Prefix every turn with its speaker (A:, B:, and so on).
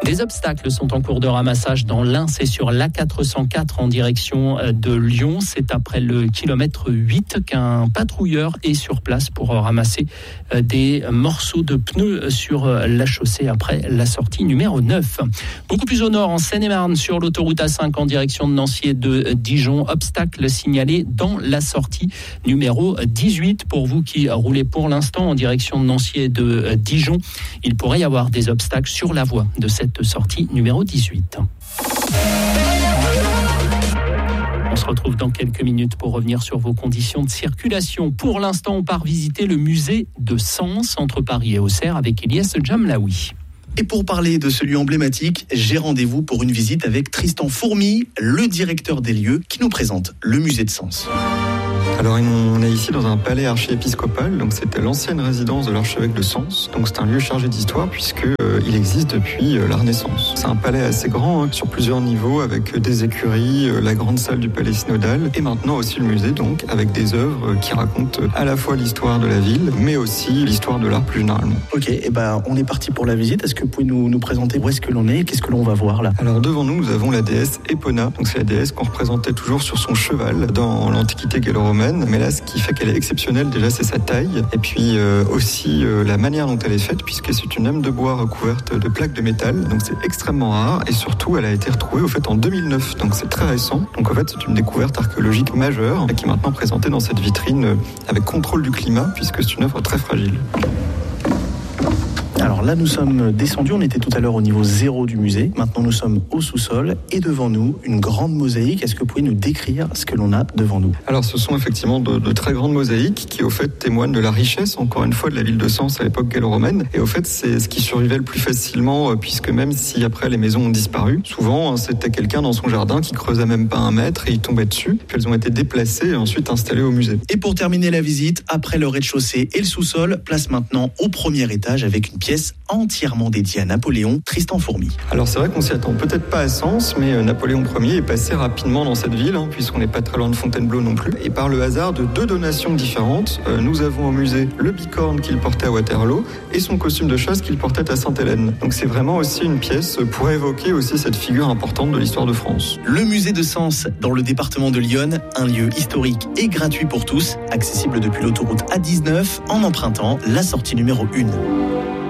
A: Des obstacles sont en cours de ramassage dans l'Ain, c'est sur l'A404 en direction de Lyon. C'est après le kilomètre 8 qu'un patrouilleur est sur place pour ramasser des morceaux de pneus sur la chaussée après la sortie numéro 9. Beaucoup plus au nord, en Seine-et-Marne, sur l'autoroute A5 en direction de Nancy et de Dijon. Obstacle signalé dans la sortie numéro 18. Pour vous qui roulez pour l'instant en direction de Nancy et de Dijon, il pourrait y avoir des obstacles sur la voie de cette sortie numéro 18. On se retrouve dans quelques minutes pour revenir sur vos conditions de circulation. Pour l'instant, on part visiter le musée de Sens entre Paris et Auxerre avec Ilyes Djamlaoui.
B: Et pour parler de ce lieu emblématique, j'ai rendez-vous pour une visite avec Tristan Fourmy, le directeur des lieux, qui nous présente le musée de Sens.
C: Alors on est ici dans un palais archiépiscopal, donc c'était l'ancienne résidence de l'archevêque de Sens. Donc c'est un lieu chargé d'histoire puisque il existe depuis la Renaissance. C'est un palais assez grand sur plusieurs niveaux avec des écuries, la grande salle du palais synodal et maintenant aussi le musée donc avec des œuvres qui racontent à la fois l'histoire de la ville mais aussi l'histoire de l'art plus généralement.
B: Ok, et on est parti pour la visite. Est-ce que vous pouvez nous présenter où est-ce que l'on est et qu'est-ce que l'on va voir là?
C: Alors devant nous avons la déesse Epona. Donc c'est la déesse qu'on représentait toujours sur son cheval dans l'Antiquité gallo-romaine. Mais là, ce qui fait qu'elle est exceptionnelle, déjà, c'est sa taille. Et puis aussi la manière dont elle est faite, puisque c'est une lame de bois recouverte de plaques de métal. Donc c'est extrêmement rare. Et surtout, elle a été retrouvée en 2009. Donc c'est très récent. Donc en fait, c'est une découverte archéologique majeure qui est maintenant présentée dans cette vitrine avec contrôle du climat, puisque c'est une œuvre très fragile.
B: Alors là, nous sommes descendus, on était tout à l'heure au niveau 0 du musée. Maintenant, nous sommes au sous-sol et devant nous, une grande mosaïque. Est-ce que vous pouvez nous décrire ce que l'on a devant nous?
C: Alors, ce sont effectivement de très grandes mosaïques qui, au fait, témoignent de la richesse, encore une fois, de la ville de Sens à l'époque gallo-romaine. Et au fait, c'est ce qui survivait le plus facilement, puisque même si après les maisons ont disparu, souvent, c'était quelqu'un dans son jardin qui creusait même pas 1 mètre et il tombait dessus. Puis elles ont été déplacées et ensuite installées au musée.
B: Et pour terminer la visite, après le rez-de-chaussée et le sous-sol, place maintenant au premier étage avec une pièce entièrement dédiée à Napoléon, Tristan Fourmy.
C: Alors c'est vrai qu'on s'y attend peut-être pas à Sens, mais Napoléon Ier est passé rapidement dans cette ville, puisqu'on n'est pas très loin de Fontainebleau non plus. Et par le hasard de 2 donations différentes, nous avons au musée le bicorne qu'il portait à Waterloo et son costume de chasse qu'il portait à Sainte-Hélène. Donc c'est vraiment aussi une pièce pour évoquer aussi cette figure importante de l'histoire de France.
B: Le musée de Sens, dans le département de l'Yonne, un lieu historique et gratuit pour tous, accessible depuis l'autoroute A19 en empruntant la sortie numéro 1.